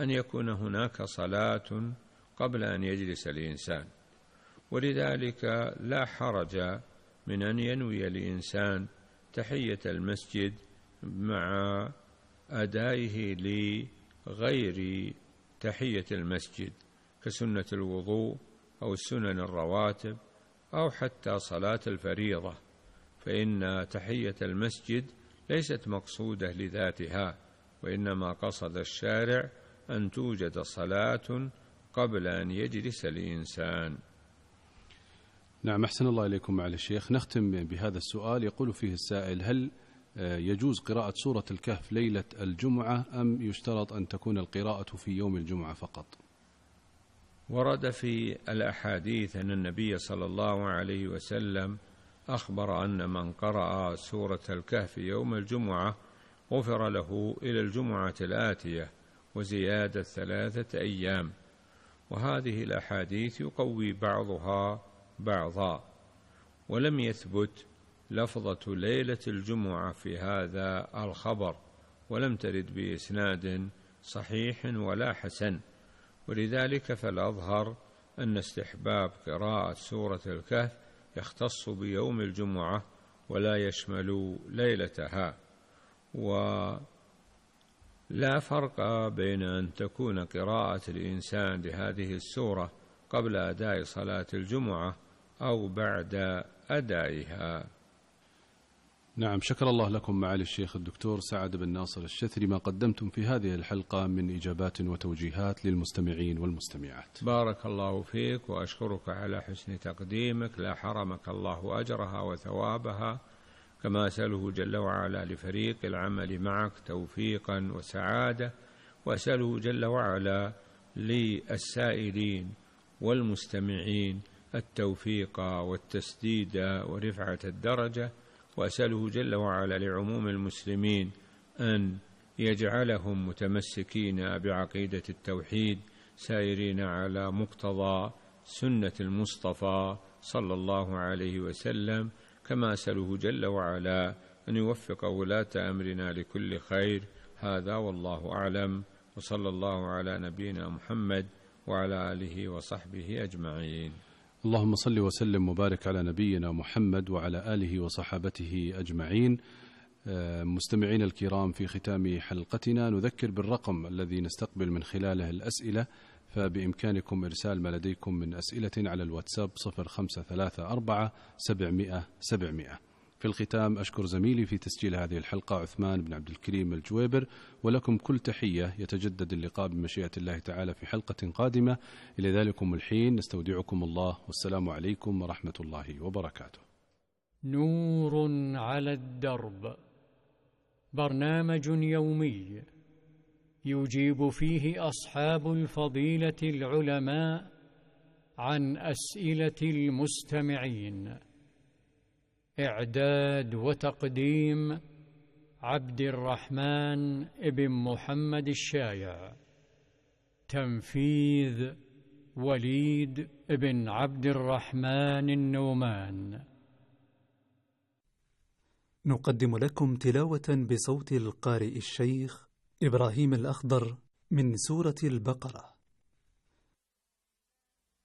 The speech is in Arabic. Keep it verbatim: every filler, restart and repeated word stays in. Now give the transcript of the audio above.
أن يكون هناك صلاة قبل أن يجلس الإنسان، ولذلك لا حرج من أن ينوي الإنسان تحية المسجد مع أدائه لغير تحية المسجد كسنة الوضوء أو السنن الرواتب أو حتى صلاة الفريضة، فإن تحية المسجد ليست مقصودة لذاتها، وإنما قصد الشارع أن توجد صلاة قبل أن يجلس الإنسان. نعم، أحسن الله إليكم معالي الشيخ. نختم بهذا السؤال، يقول فيه السائل: هل يجوز قراءة سورة الكهف ليلة الجمعة أم يشترط أن تكون القراءة في يوم الجمعة فقط؟ ورد في الأحاديث أن النبي صلى الله عليه وسلم أخبر أن من قرأ سورة الكهف يوم الجمعة غفر له إلى الجمعة الآتية وزيادة ثلاثة أيام، وهذه الأحاديث يقوي بعضها بعضا، ولم يثبت لفظة ليلة الجمعة في هذا الخبر، ولم ترد بإسناد صحيح ولا حسن، ولذلك فالأظهر أن استحباب قراءة سورة الكهف يختص بيوم الجمعة ولا يشمل ليلتها، ولا فرق بين أن تكون قراءة الإنسان لهذه السورة قبل أداء صلاة الجمعة أو بعد أدائها. نعم، شكر الله لكم معالي الشيخ الدكتور سعد بن ناصر الشثري ما قدمتم في هذه الحلقة من إجابات وتوجيهات للمستمعين والمستمعات. بارك الله فيك، وأشكرك على حسن تقديمك، لا حرمك الله أجرها وثوابها، كما أسأله جل وعلا لفريق العمل معك توفيقا وسعادة، وأسأله جل وعلا للسائلين والمستمعين التوفيق والتسديد ورفعة الدرجة، وأسأله جل وعلا لعموم المسلمين أن يجعلهم متمسكين بعقيدة التوحيد سائرين على مقتضى سنة المصطفى صلى الله عليه وسلم، كما أسأله جل وعلا أن يوفق ولاة أمرنا لكل خير. هذا والله أعلم، وصلى الله على نبينا محمد وعلى آله وصحبه أجمعين. اللهم صل وسلم وبارك على نبينا محمد وعلى آله وصحابته أجمعين. مستمعين الكرام، في ختام حلقتنا نذكر بالرقم الذي نستقبل من خلاله الأسئلة، فبإمكانكم إرسال ما لديكم من أسئلة على الواتساب صفر خمسة ثلاثة أربعة سبعمائة سبعمائة. في الختام أشكر زميلي في تسجيل هذه الحلقة عثمان بن عبد الكريم الجويبر، ولكم كل تحية. يتجدد اللقاء بمشيئة الله تعالى في حلقة قادمة. إلى ذلكم الحين نستودعكم الله، والسلام عليكم ورحمة الله وبركاته. نور على الدرب، برنامج يومي يجيب فيه أصحاب الفضيلة العلماء عن أسئلة المستمعين. إعداد وتقديم عبد الرحمن ابن محمد الشايع. تنفيذ وليد ابن عبد الرحمن النومان. نقدم لكم تلاوة بصوت القارئ الشيخ إبراهيم الأخضر من سورة البقرة.